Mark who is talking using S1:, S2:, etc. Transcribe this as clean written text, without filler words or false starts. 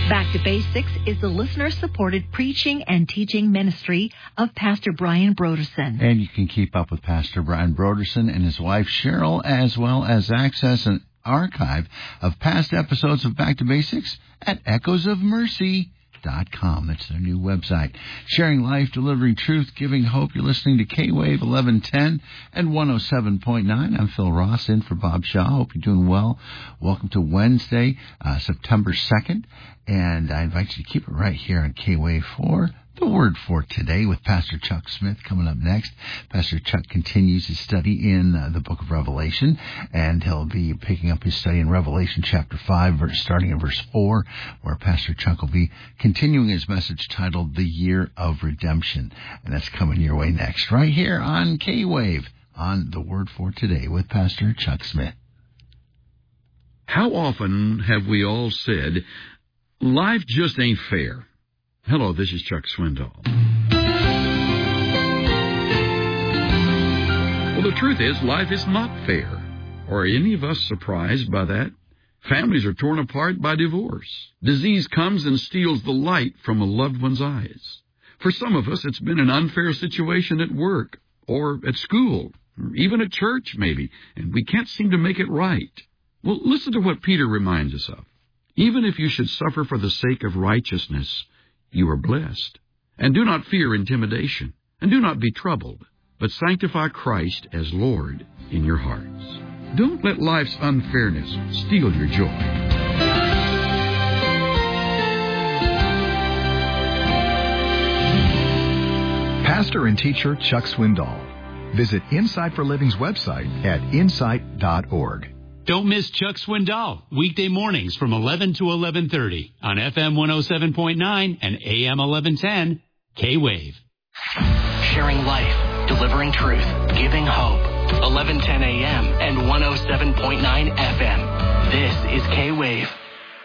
S1: Back to Basics is the listener-supported preaching and teaching ministry of Pastor Brian Broderson.
S2: And you can keep up with Pastor Brian Broderson and his wife Cheryl, as well as access an archive of past episodes of Back to Basics at echoesofmercy.com. That's their new website. Sharing life, delivering truth, giving hope. You're listening to K-Wave 1110 and 107.9. I'm Phil Ross, in for Bob Shaw. Hope you're doing well. Welcome to Wednesday, September 2nd. And I invite you to keep it right here on K-Wave for the Word for Today with Pastor Chuck Smith coming up next. Pastor Chuck continues his study in the book of Revelation, and he'll be picking up his study in Revelation chapter 5, starting in verse 4, where Pastor Chuck will be continuing his message titled The Year of Redemption. And that's coming your way next, right here on K-Wave, on the Word for Today with Pastor Chuck Smith.
S3: How often have we all said, life just ain't fair? Hello, this is Chuck Swindoll. Well, the truth is, life is not fair. Are any of us surprised by that? Families are torn apart by divorce. Disease comes and steals the light from a loved one's eyes. For some of us, it's been an unfair situation at work, or at school, or even at church, maybe, and we can't seem to make it right. Well, listen to what Peter reminds us of. Even if you should suffer for the sake of righteousness, you are blessed. And do not fear intimidation, and do not be troubled, but sanctify Christ as Lord in your hearts. Don't let life's unfairness steal your joy.
S4: Pastor and teacher Chuck Swindoll. Visit Insight for Living's website at insight.org.
S5: Don't miss Chuck Swindoll, weekday mornings from 11 to 11:30 on FM 107.9 and AM 1110, K-Wave.
S6: Sharing life, delivering truth, giving hope. 1110 AM and 107.9 FM. This is K-Wave.